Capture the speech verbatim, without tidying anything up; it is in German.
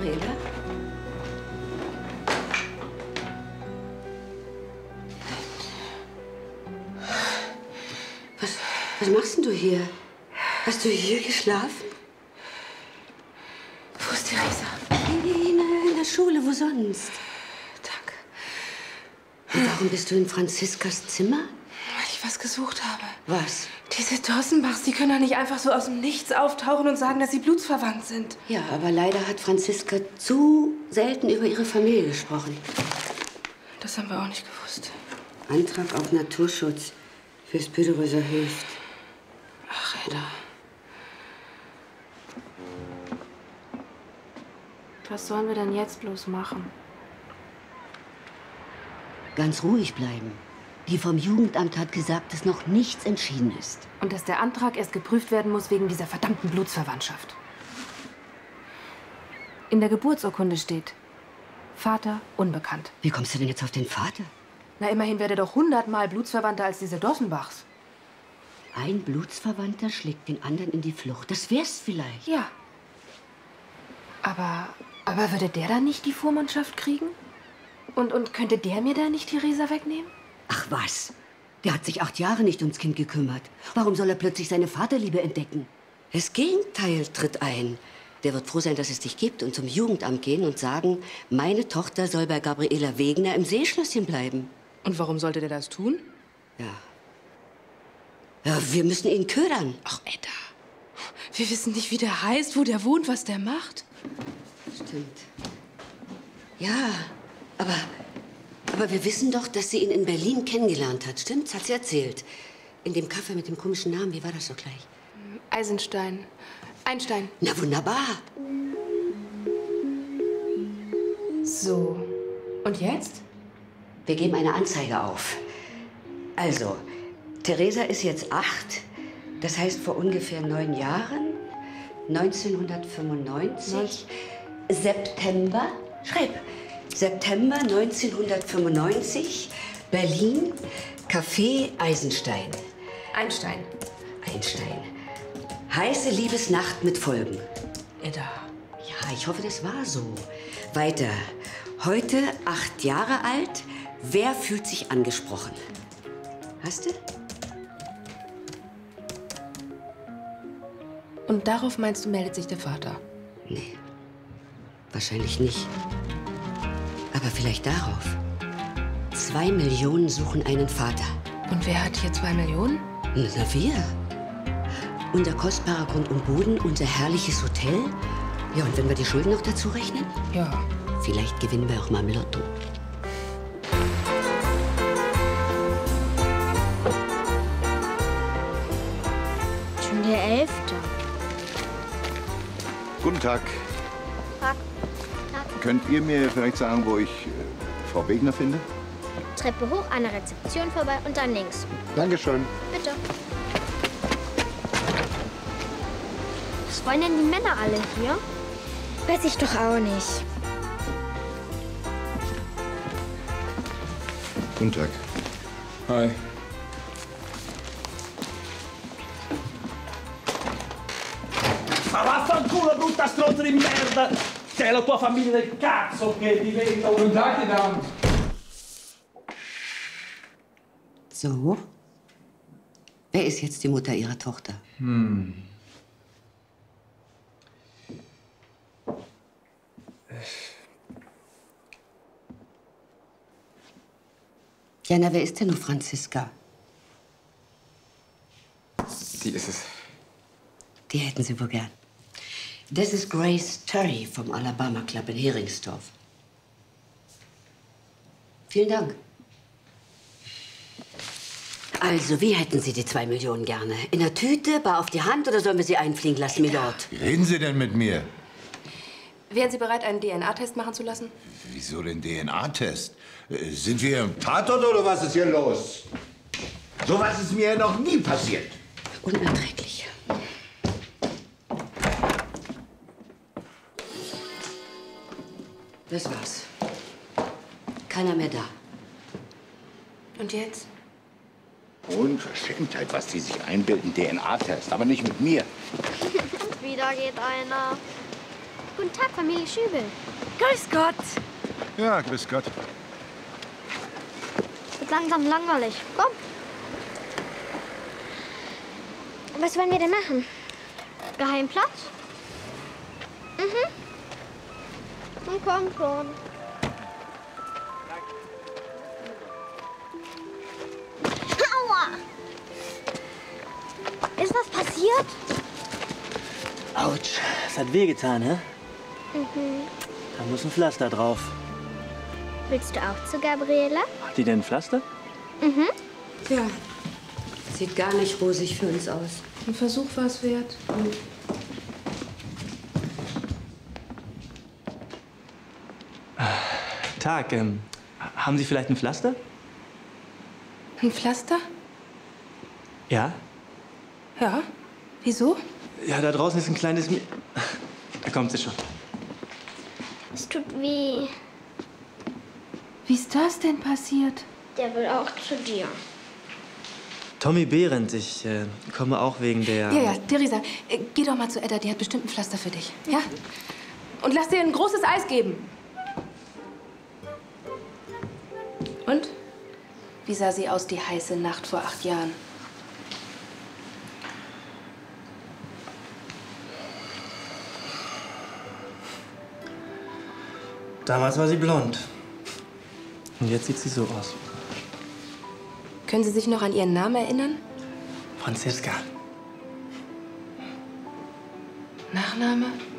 Gabriela? Was, was machst denn du hier? Hast du hier geschlafen? Wo ist Theresa? In, in der Schule, wo sonst? Danke. Und warum bist du in Franziskas Zimmer? Weil ich was gesucht habe. Was? Diese Dossenbachs, die können doch nicht einfach so aus dem Nichts auftauchen und sagen, dass sie blutsverwandt sind. Ja, aber leider hat Franziska zu selten über ihre Familie gesprochen. Das haben wir auch nicht gewusst. Antrag auf Naturschutz fürs Püderöser Höft. Ach, Edda. Was sollen wir denn jetzt bloß machen? Ganz ruhig bleiben. Die vom Jugendamt hat gesagt, dass noch nichts entschieden ist. Und dass der Antrag erst geprüft werden muss wegen dieser verdammten Blutsverwandtschaft. In der Geburtsurkunde steht: Vater unbekannt. Wie kommst du denn jetzt auf den Vater? Na, immerhin wäre der doch hundertmal blutsverwandter als diese Dossenbachs. Ein Blutsverwandter schlägt den anderen in die Flucht. Das wär's vielleicht. Ja. Aber, aber würde der dann nicht die Vormundschaft kriegen? Und, und könnte der mir da nicht Theresa wegnehmen? Ach was, der hat sich acht Jahre nicht ums Kind gekümmert. Warum soll er plötzlich seine Vaterliebe entdecken? Das Gegenteil tritt ein. Der wird froh sein, dass es dich gibt und zum Jugendamt gehen und sagen, meine Tochter soll bei Gabriela Wegener im Seeschlösschen bleiben. Und warum sollte der das tun? Ja. Ja, wir müssen ihn ködern. Ach, Edda. Wir wissen nicht, wie der heißt, wo der wohnt, was der macht. Stimmt. Ja, aber... Aber wir wissen doch, dass sie ihn in Berlin kennengelernt hat. Stimmt's? Hat sie erzählt. In dem Café mit dem komischen Namen. Wie war das so gleich? Eisenstein. Einstein. Na, wunderbar. So. Und jetzt? Wir geben eine Anzeige auf. Also, Theresa ist jetzt acht. Das heißt, vor ungefähr neun Jahren, neunzehnhundertfünfundneunzig, September, schreib, September neunzehnhundertfünfundneunzig, Berlin, Café Eisenstein. Einstein. Einstein. Heiße Liebesnacht mit Folgen. Edda. Ja, ich hoffe, das war so. Weiter. Heute acht Jahre alt. Wer fühlt sich angesprochen? Hast du? Und darauf meinst du, meldet sich der Vater? Nee. Wahrscheinlich nicht. Aber vielleicht darauf. Zwei Millionen suchen einen Vater. Und wer hat hier zwei Millionen? Na, wir. Unser kostbarer Grund und Boden, unser herrliches Hotel. Ja, und wenn wir die Schulden noch dazu rechnen? Ja. Vielleicht gewinnen wir auch mal im Lotto. Schon der elfte. Guten Tag. Tag. Tag. Könnt ihr mir vielleicht sagen, wo ich äh, Frau Wegener finde? Treppe hoch, an der Rezeption vorbei und dann links. Dankeschön. Bitte. Was wollen denn die Männer alle hier? Weiß ich doch auch nicht. Guten Tag. Hi. Ma vaffanculo, brutta stronza di merda! Sei la tua famiglia del cazzo che diventa un... Guten Tag, die Damen. So. Wer ist jetzt die Mutter ihrer Tochter? Hm. Jana, wer ist denn nur Franziska? Die ist es. Die hätten Sie wohl gern. Das ist Grace Terry vom Alabama Club in Heringsdorf. Vielen Dank. Also, wie hätten Sie die zwei Millionen gerne? In der Tüte, bar auf die Hand oder sollen wir sie einfliegen lassen, Milord? Wie reden Sie denn mit mir? Wären Sie bereit, einen D N A-Test machen zu lassen? Wieso den D N A-Test? Äh, Sind wir im Tatort oder was ist hier los? So was ist mir ja noch nie passiert. Unerträglich. Das war's. Keiner mehr da. Und jetzt? Unverschämtheit, was die sich einbilden. D N A-Test, aber nicht mit mir. Wieder geht einer. Guten Guten Tag, Familie Schübel. Grüß Gott. Ja, grüß Gott. Wird langsam langweilig. Komm. Was wollen wir denn machen? Geheimplatz? Mhm. Und komm schon. Aua! Ist was passiert? Autsch, das hat wehgetan, hä? Mhm. Da muss ein Pflaster drauf. Willst du auch zu Gabriele? Hat die denn ein Pflaster? Mhm. Ja, sieht gar nicht rosig für uns aus. Ein Versuch war es wert. Tag, ähm, haben Sie vielleicht ein Pflaster? Ein Pflaster? Ja? Ja. Wieso? Ja, da draußen ist ein kleines... Mi da kommt sie schon. Es tut weh. Wie ist das denn passiert? Der will auch zu dir. Tommy Behrendt, ich äh, komme auch wegen der... Ja, ja, Theresa, äh, geh doch mal zu Edda, die hat bestimmt ein Pflaster für dich. Ja? Und lass dir ein großes Eis geben. Und? Wie sah sie aus, die heiße Nacht vor acht Jahren? Damals war sie blond. Und jetzt sieht sie so aus. Können Sie sich noch an Ihren Namen erinnern? Franziska. Nachname?